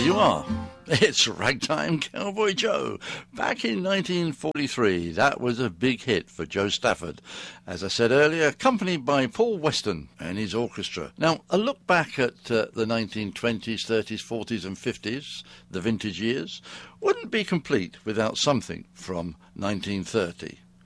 you are. It's Ragtime Cowboy Joe. Back in 1943, that was a big hit for Joe Stafford. As I said earlier, accompanied by Paul Weston and his orchestra. Now, a look back at the 1920s, 30s, 40s and 50s, the vintage years, wouldn't be complete without something from 1930.